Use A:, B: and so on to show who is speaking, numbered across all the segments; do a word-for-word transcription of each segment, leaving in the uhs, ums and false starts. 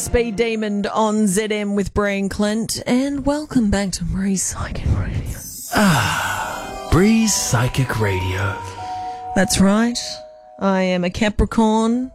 A: Speed Demon on Z M with Brie and Clint, and welcome back to Bree's Psychic Radio.
B: Ah, Bree's Psychic Radio.
A: That's right. I am a Capricorn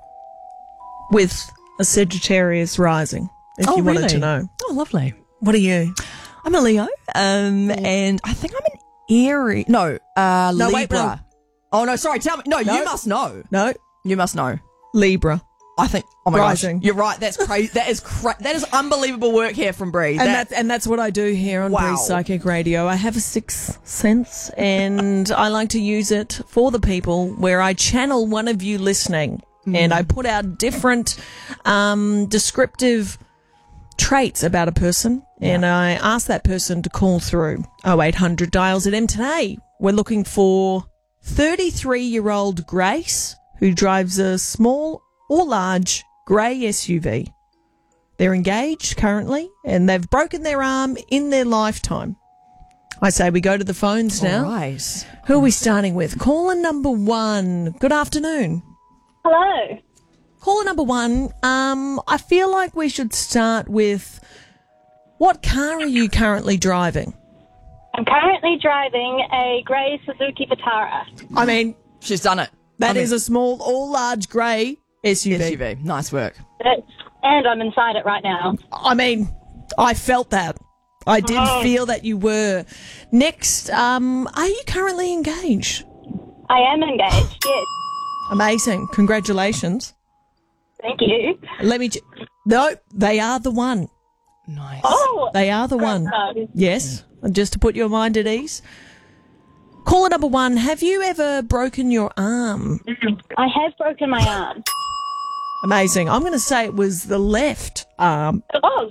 A: with a Sagittarius rising, if
C: Oh,
A: you wanted
C: really?
A: to know.
C: Oh, lovely.
A: What are you?
C: I'm a Leo, um, and I think I'm an Aries. No, uh,
A: No,
C: Libra.
A: wait, no.
C: Oh, no, sorry, tell me. No,
A: No.
C: you must know.
A: No,
C: You must know.
A: Libra.
C: I think, oh my
A: Rising.
C: gosh, you're right. That's crazy. That is cra- that is unbelievable work here from Bree.
A: And
C: That-
A: that's, and that's what I do here on
C: Wow.
A: Bree's Psychic Radio. I have a sixth sense, and I like to use it for the people where I channel one of you listening, and I put out different um, descriptive traits about a person, and I ask that person to call through oh eight hundred dials at M. Today, we're looking for thirty-three-year-old Grace, who drives a small or large grey S U V. They're engaged currently, and they've broken their arm in their lifetime. I say we go to the phones now.
C: All right.
A: Who are we starting with? Caller number one. Good afternoon.
D: Hello.
A: Caller number one, um, I feel like we should start with, what car are you currently driving?
D: I'm currently driving a grey Suzuki Vitara.
A: I mean,
C: She's done it.
A: that
C: I
A: is
C: mean,
A: a small or large grey S U V.
C: S U V. Nice work.
D: And I'm inside it right now.
A: I mean, I felt that. I did
D: Oh.
A: feel that you were. Next, um, are you currently engaged?
D: I am engaged, yes.
A: Amazing. Congratulations.
D: Thank you.
A: Let me... Ch- no, they are the one.
C: Nice.
D: Oh!
A: They are the one.
D: Um,
A: Yes, just to put your mind at ease. Caller number one, have you ever broken your arm?
D: I have broken my arm.
A: Amazing. I'm going to say it was the left arm.
D: It was.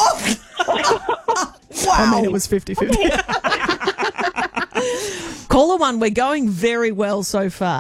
A: I mean, it was fifty-fifty. Caller one, we're going very well so far.